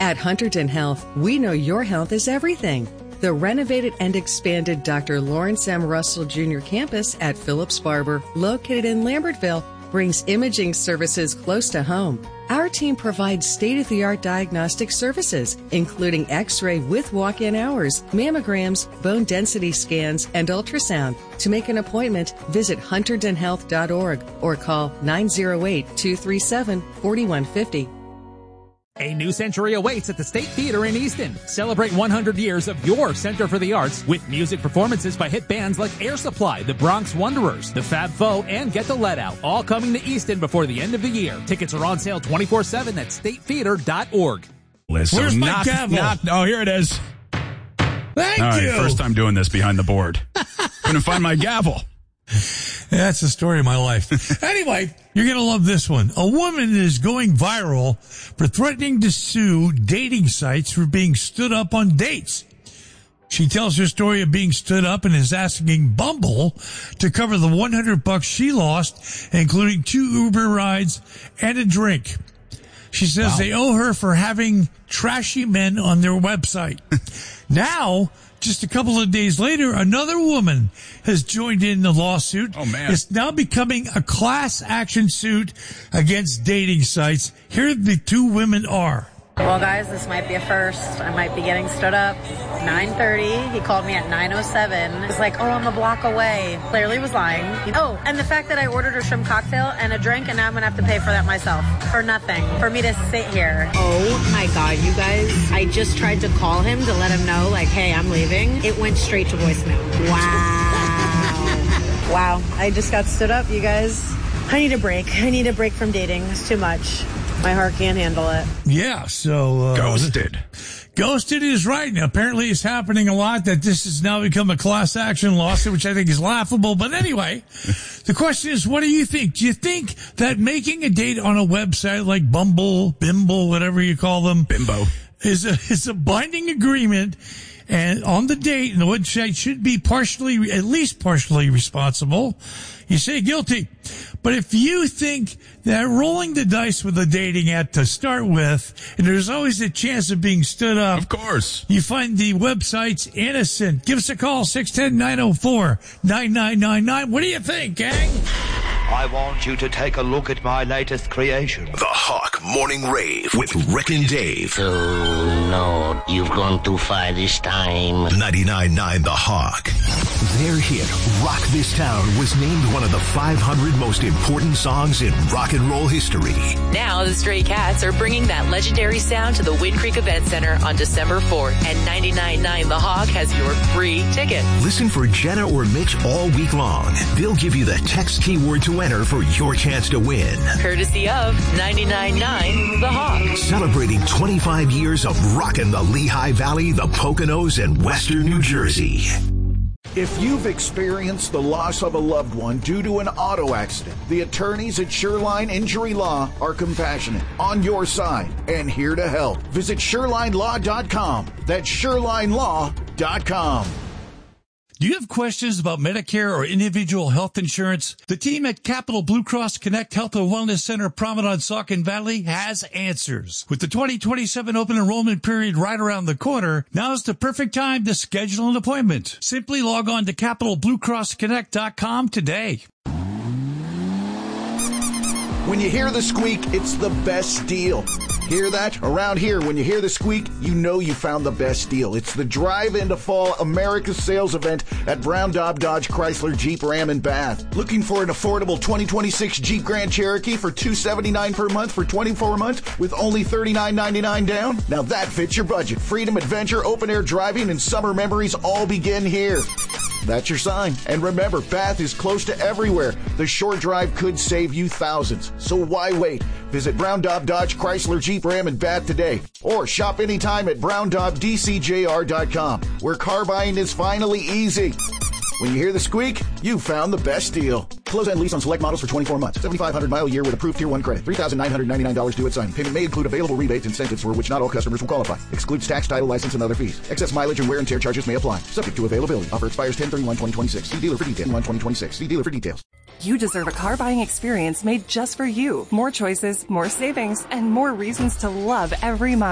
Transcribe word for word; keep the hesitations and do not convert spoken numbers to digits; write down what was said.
At Hunterdon Health, we know your health is everything. The renovated and expanded Doctor Lawrence M. Russell Junior campus at Phillips Barber, located in Lambertville, brings imaging services close to home. Our team provides state-of-the-art diagnostic services, including X-ray with walk-in hours, mammograms, bone density scans, and ultrasound. To make an appointment, visit hunterdon health dot org or call nine oh eight, two three seven, four one five oh. A new century awaits at the State Theater in Easton. Celebrate one hundred years of your Center for the Arts with music performances by hit bands like Air Supply, the Bronx Wanderers, the Fab Four, and Get the Let Out, all coming to Easton before the end of the year. Tickets are on sale twenty-four seven at state theater dot org. Listen, Where's my not, gavel? Not, oh, here it is. Thank All right, you. first time doing this behind the board. Couldn't find my gavel. That's the story of my life. Anyway, you're going to love this one. A woman is going viral for threatening to sue dating sites for being stood up on dates. She tells her story of being stood up and is asking Bumble to cover the one hundred bucks she lost, including two Uber rides and a drink. She says Wow. they owe her for having trashy men on their website. Now, just a couple of days later, another woman has joined in the lawsuit. Oh, man. It's now becoming a class action suit against dating sites. Here the two women are. Well, guys, this might be a first. I might be getting stood up. nine thirty. He called me at nine oh seven. He's like, oh, I'm a block away. Clearly was lying. Oh, and the fact that I ordered a shrimp cocktail and a drink, and now I'm going to have to pay for that myself. For nothing. For me to sit here. Oh, my God, you guys. I just tried to call him to let him know, like, hey, I'm leaving. It went straight to voicemail. Wow. Wow. I just got stood up, you guys. I need a break. I need a break from dating. It's too much. My heart can't handle it. Yeah, so... Uh, Ghosted. Ghosted is right. Now, apparently it's happening a lot that this has now become a class action lawsuit, which I think is laughable. But anyway, the question is, what do you think? Do you think that making a date on a website like Bumble, Bimble, whatever you call them, Bimbo, is a, is a binding agreement, and on the date, and the website should be partially, at least partially responsible? You say guilty. But if you think that rolling the dice with a dating app to start with, and there's always a chance of being stood up. Of course. You find the website's innocent. Give us a call, six one zero, nine oh four, nine nine nine nine. What do you think, gang? I want you to take a look at my latest creation. The Hawk Morning Rave with Rick and Dave. Oh, no, you've gone too far this time. ninety-nine point nine The Hawk. Their hit, Rock This Town, was named one of the five hundred most important songs in rock and roll history. Now the Stray Cats are bringing that legendary sound to the Wind Creek Event Center on December fourth, and ninety-nine point nine The Hawk has your free ticket. Listen for Jenna or Mitch all week long. They'll give you the text keyword to enter for your chance to win. Courtesy of ninety-nine point nine The Hawk. Celebrating twenty-five years of rockin' the Lehigh Valley, the Poconos, and Western New Jersey. If you've experienced the loss of a loved one due to an auto accident, the attorneys at Shoreline Injury Law are compassionate, on your side, and here to help. Visit shoreline law dot com. That's shoreline law dot com. Do you have questions about Medicare or individual health insurance? The team at Capital Blue Cross Connect Health and Wellness Center, Promenade, Saucon Valley has answers. With the twenty twenty-seven open enrollment period right around the corner, now's the perfect time to schedule an appointment. Simply log on to capital blue cross connect dot com today. When you hear the squeak, it's the best deal. Hear that? Around here, when you hear the squeak, you know you found the best deal. It's the Drive Into Fall America's Sales Event at Brown Daub Dodge Chrysler Jeep Ram in Bath. Looking for an affordable twenty twenty-six Jeep Grand Cherokee for two hundred seventy-nine dollars per month for twenty-four months with only thirty-nine ninety-nine down? Now that fits your budget. Freedom, adventure, open-air driving, and summer memories all begin here. That's your sign. And remember, Bath is close to everywhere. The short drive could save you thousands. So why wait? Visit Brown Daub Dodge Chrysler Jeep Ram in Bath today. Or shop anytime at brown daub d c j r dot com, where car buying is finally easy. When you hear the squeak, you found the best deal. Close-end lease on select models for twenty-four months. seventy-five hundred mile a year with approved Tier one credit. three thousand nine hundred ninety-nine dollars due at signing. Payment may include available rebates, incentives for which not all customers will qualify. Excludes tax, title, license, and other fees. Excess mileage and wear and tear charges may apply. Subject to availability. Offer expires ten thirty-one twenty twenty-six. See dealer for details. one twenty twenty-six. See dealer for details. You deserve a car buying experience made just for you. More choices, more savings, and more reasons to love every mile.